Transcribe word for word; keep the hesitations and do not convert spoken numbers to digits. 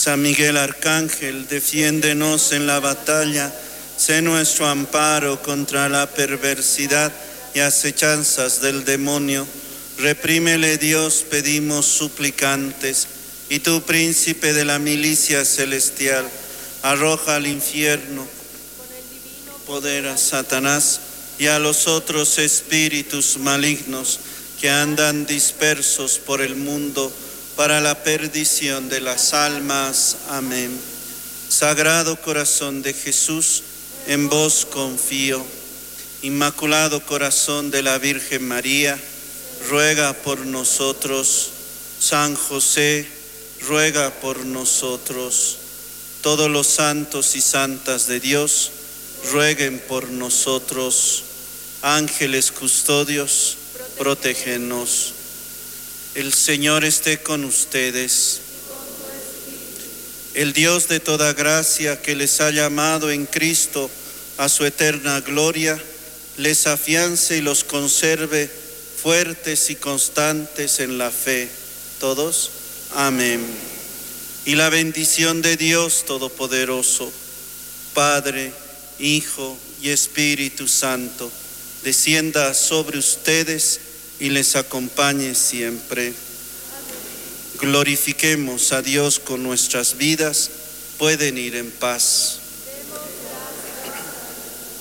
San Miguel Arcángel, defiéndenos en la batalla, sé nuestro amparo contra la perversidad y acechanzas del demonio. Reprímele, Dios, pedimos suplicantes, y tú, príncipe de la milicia celestial, arroja al infierno poder a Satanás y a los otros espíritus malignos que andan dispersos por el mundo para la perdición de las almas. Amén. Sagrado corazón de Jesús, en vos confío. Inmaculado corazón de la Virgen María, ruega por nosotros. San José, ruega por nosotros. Todos los santos y santas de Dios, rueguen por nosotros. Ángeles custodios, protégenos. El Señor esté con ustedes. El Dios de toda gracia, que les ha llamado en Cristo a su eterna gloria, les afiance y los conserve fuertes y constantes en la fe. Todos, amén. Y la bendición de Dios Todopoderoso, Padre, Hijo y Espíritu Santo, descienda sobre ustedes y les acompañe siempre. Glorifiquemos a Dios con nuestras vidas. Pueden ir en paz.